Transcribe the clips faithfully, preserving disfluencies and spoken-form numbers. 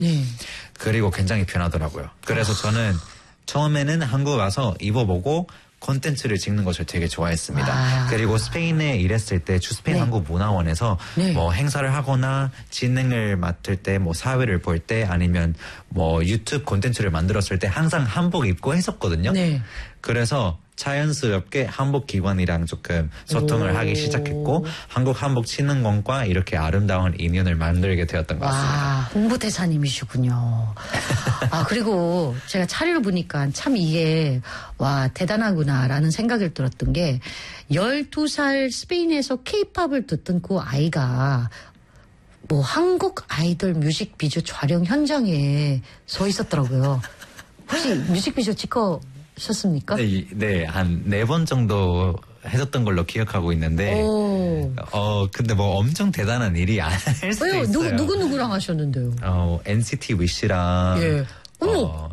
네. 그리고 굉장히 편하더라고요. 그래서 저는 처음에는 한국 와서 입어보고 콘텐츠를 찍는 것을 되게 좋아했습니다. 아. 그리고 스페인에 일했을 때 주스페인 네. 한국문화원에서 네. 뭐 행사를 하거나 진행을 맡을 때 뭐 사회를 볼 때 아니면 뭐 유튜브 콘텐츠를 만들었을 때 항상 한복 입고 했었거든요. 네. 그래서 자연스럽게 한복 기관이랑 조금 소통을 오. 하기 시작했고 한국 한복 치는 것과 이렇게 아름다운 인연을 만들게 되었던 것 같습니다. 와, 홍보대사님이시군요. 아, 그리고 제가 차례를 보니까 참 이게, 와, 대단하구나라는 생각을 들었던 게, 열두 살 스페인에서 케이팝을 듣던 그 아이가, 뭐, 한국 아이돌 뮤직비디오 촬영 현장에 서 있었더라고요. 혹시 뮤직비디오 찍으셨습니까? 네, 네, 한 네 번 정도 해줬던 걸로 기억하고 있는데, 오. 어, 근데 뭐 엄청 대단한 일이 아닐 수도 왜요? 있어요. 누구, 누구, 누구랑 하셨는데요? 어, 엔시티 위시랑, 예. 어머. 어,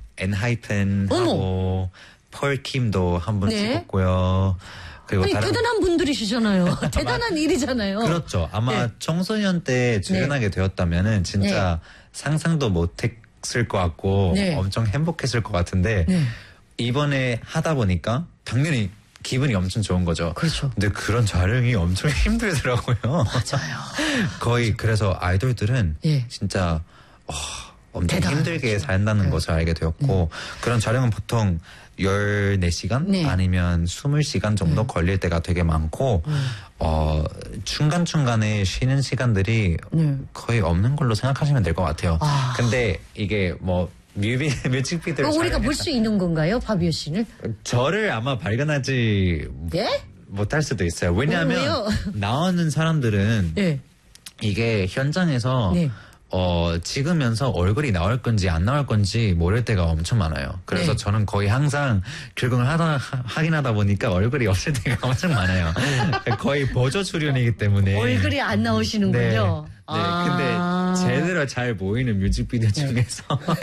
엔하이픈하고, 펄킴도 한 번 네. 찍었고요. 그리고 아니, 다른 대단한 분들이시잖아요. 대단한 일이잖아요. 그렇죠. 아마 네. 청소년 때 출연하게 되었다면은 진짜 상상도 못했을 것 같고 네. 엄청 행복했을 것 같은데 네. 이번에 하다 보니까 당연히 기분이 엄청 좋은 거죠. 그렇죠. 근데 그런 촬영이 엄청 힘들더라고요. 맞아요. 거의 그래서 아이돌들은 예. 진짜 어, 엄청 대단하죠. 힘들게 산다는 네. 것을 알게 되었고 그런 촬영은 보통 열네 시간 네. 아니면 스무 시간 정도 걸릴 때가 되게 많고 어, 중간중간에 쉬는 시간들이 네. 거의 없는 걸로 생각하시면 될 것 같아요. 아. 근데 이게 뭐 뮤비, 뮤직비디오를 그거 우리가 촬영해서 볼 수 있는 건가요, 파비오 씨는? 저를 아마 발견하지 예? 못할 수도 있어요. 왜냐하면 왜요? 나오는 사람들은 네. 이게 현장에서 네. 어, 찍으면서 얼굴이 나올 건지 안 나올 건지 모를 때가 엄청 많아요. 그래서 네. 저는 거의 항상 결국을 하다, 하, 확인하다 보니까 얼굴이 없을 때가 엄청 많아요. 거의 보조 출연이기 때문에. 얼굴이 안 나오시는군요. 네. 네, 아. 근데 제대로 잘 보이는 뮤직비디오 중에서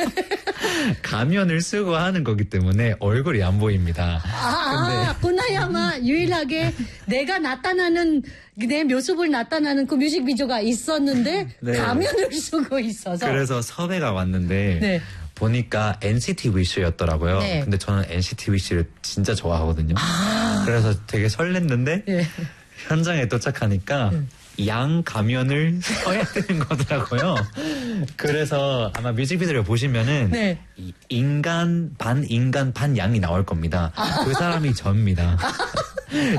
가면을 쓰고 하는 거기 때문에 얼굴이 안 보입니다. 아, 그나야마 유일하게 내가 나타나는 내 모습을 나타나는 그 뮤직비디오가 있었는데 네. 가면을 쓰고 있어서. 그래서 섭외가 왔는데 네. 보니까 엔시티 위시였더라고요. 네. 근데 저는 엔시티 위시를 진짜 좋아하거든요. 그래서 되게 설렜는데 네. 현장에 도착하니까 양 가면을 써야 되는 거더라고요. 그래서 아마 뮤직비디오를 보시면은 네. 이 인간 반 인간 반 양이 나올 겁니다. 그 사람이 저입니다. 저인데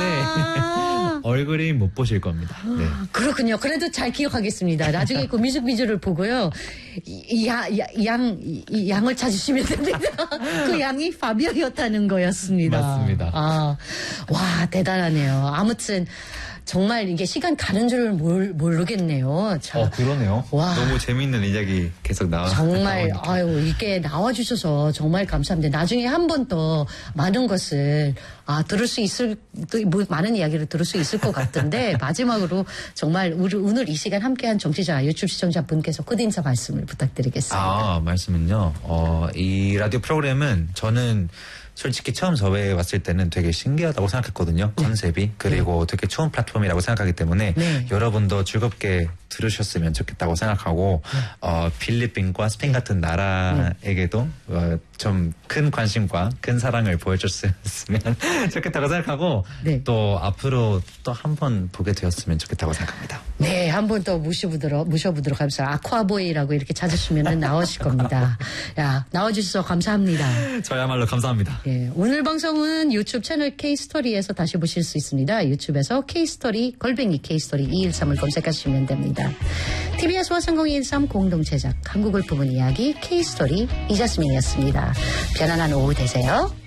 아. 얼굴이 못 보실 겁니다. 네. 그렇군요. 그래도 잘 기억하겠습니다. 나중에 그 뮤직비디오를 보고요. 이, 야, 야, 양, 이 양을 찾으시면 됩니다. 그 양이 파비오였다는 거였습니다. 맞습니다. 아, 와, 대단하네요. 아무튼, 정말 이게 시간 가는 줄을 모르, 모르겠네요. 자, 어 그러네요. 와. 너무 재밌는 이야기 계속 나와. 정말 나오니까. 아유 이게 나와주셔서 정말 감사합니다. 나중에 한 번 더 많은 것을 아 들을 수 있을 뭐 많은 이야기를 들을 수 있을 것 같은데 마지막으로 정말 우리 오늘 이 시간 함께한 정치자 유튜브 시청자분께서 끝 인사 말씀을 부탁드리겠습니다. 아 말씀은요. 어, 이 라디오 프로그램은 저는 솔직히 처음 섭외해 왔을 때는 되게 신기하다고 생각했거든요. 컨셉이. 그리고 되게 좋은 플랫폼이라고 생각하기 때문에 네. 여러분도 즐겁게 들으셨으면 좋겠다고 생각하고 어, 필리핀과 스페인 같은 나라에게도 어, 좀 큰 관심과 큰 사랑을 보여줬으면 좋겠다고 생각하고 네. 또 앞으로 또 한 번 보게 되었으면 좋겠다고 생각합니다. 네, 한 번 더 모셔보도록, 모셔보도록 하면서 아쿠아보이라고 이렇게 찾으시면 나오실 겁니다. 야, 나와주셔서 감사합니다. 저야말로 감사합니다. 예, 오늘 방송은 유튜브 채널 K스토리에서 다시 보실 수 있습니다. 유튜브에서 K스토리, 걸뱅이 K스토리 이일삼을 검색하시면 됩니다. 티비에스와 삼공이일삼 공동제작, 한국을 품은 이야기 K스토리 이자스민이었습니다. 편안한 오후 되세요.